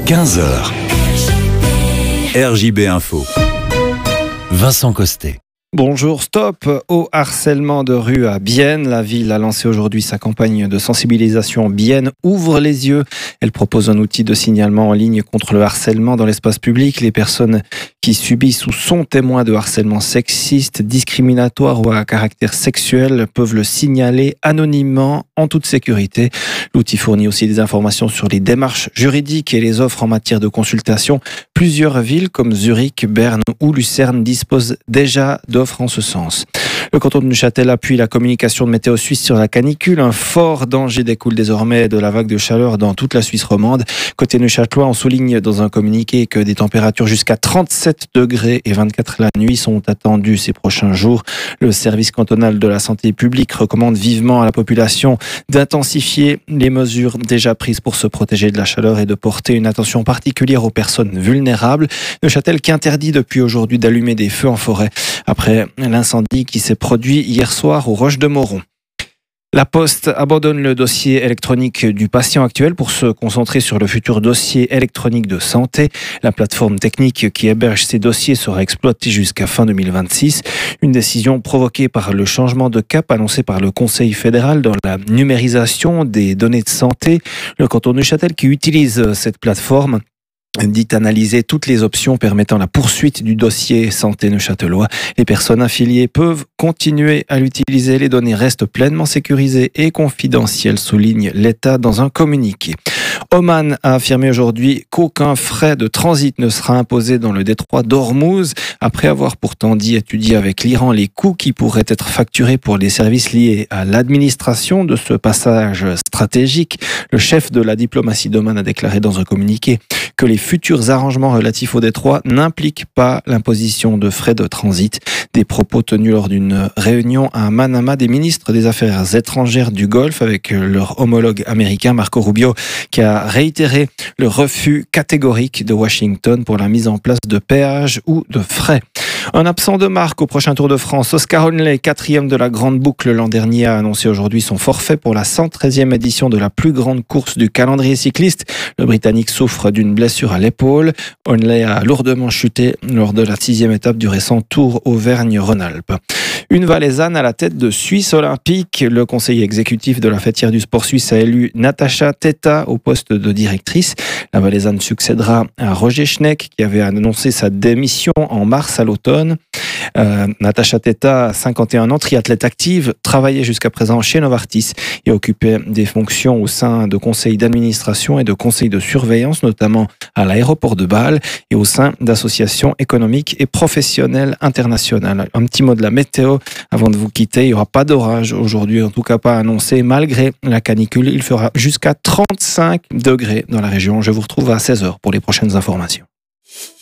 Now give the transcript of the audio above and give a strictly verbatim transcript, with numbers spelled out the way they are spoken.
quinze heures. R J B Info. Vincent Costet. Bonjour, stop au harcèlement de rue à Bienne. La ville a lancé aujourd'hui sa campagne de sensibilisation Bienne ouvre les yeux. Elle propose un outil de signalement en ligne contre le harcèlement dans l'espace public. Les personnes qui subissent ou sont témoins de harcèlement sexiste, discriminatoire ou à caractère sexuel peuvent le signaler anonymement en toute sécurité. L'outil fournit aussi des informations sur les démarches juridiques et les offres en matière de consultation. Plusieurs villes comme Zurich, Berne ou Lucerne disposent déjà d'offres en ce sens. Le canton de Neuchâtel appuie la communication de Météo Suisse sur la canicule. Un fort danger découle désormais de la vague de chaleur dans toute la Suisse romande. Côté neuchâtelois, on souligne dans un communiqué que des températures jusqu'à trente-sept degrés et vingt-quatre la nuit sont attendues ces prochains jours. Le service cantonal de la santé publique recommande vivement à la population d'intensifier les mesures déjà prises pour se protéger de la chaleur et de porter une attention particulière aux personnes vulnérables. Neuchâtel qui interdit depuis aujourd'hui d'allumer des feux en forêt après l'incendie qui s'est produit hier soir aux Roches de Moron. La Poste abandonne le dossier électronique du patient actuel pour se concentrer sur le futur dossier électronique de santé. La plateforme technique qui héberge ces dossiers sera exploitée jusqu'à fin deux mille vingt-six. Une décision provoquée par le changement de cap annoncé par le Conseil fédéral dans la numérisation des données de santé. Le canton de Neuchâtel qui utilise cette plateforme dit analyser toutes les options permettant la poursuite du dossier santé neuchâtelois. Les personnes affiliées peuvent continuer à l'utiliser. Les données restent pleinement sécurisées et confidentielles, souligne l'État dans un communiqué. Oman a affirmé aujourd'hui qu'aucun frais de transit ne sera imposé dans le détroit d'Ormuz, après avoir pourtant dit étudier avec l'Iran les coûts qui pourraient être facturés pour les services liés à l'administration de ce passage stratégique. Le chef de la diplomatie d'Oman a déclaré dans un communiqué que les futurs arrangements relatifs au détroit n'impliquent pas l'imposition de frais de transit. Des propos tenus lors d'une réunion à Manama des ministres des Affaires étrangères du Golfe avec leur homologue américain Marco Rubio, qui a réitéré le refus catégorique de Washington pour la mise en place de péages ou de frais. Un absent de marque au prochain Tour de France, Oscar Onley, quatrième de la grande boucle l'an dernier, a annoncé aujourd'hui son forfait pour la cent treizième édition de la plus grande course du calendrier cycliste. Le Britannique souffre d'une blessure à l'épaule. Onley a lourdement chuté lors de la sixième étape du récent Tour Auvergne-Rhône-Alpes. Une Valaisanne à la tête de Suisse Olympique. Le conseiller exécutif de la fêtière du sport suisse a élu Natacha Teta au poste de directrice. La Valaisanne succédera à Roger Schneck qui avait annoncé sa démission en mars à l'automne. Euh, Natacha Teta, cinquante et un ans, triathlète active, travaillait jusqu'à présent chez Novartis et occupait des fonctions au sein de conseils d'administration et de conseils de surveillance, notamment à l'aéroport de Bâle et au sein d'associations économiques et professionnelles internationales. Un petit mot de la météo avant de vous quitter. Il n'y aura pas d'orage aujourd'hui, en tout cas pas annoncé, malgré la canicule. Il fera jusqu'à trente-cinq degrés dans la région. Je vous retrouve à seize heures pour les prochaines informations.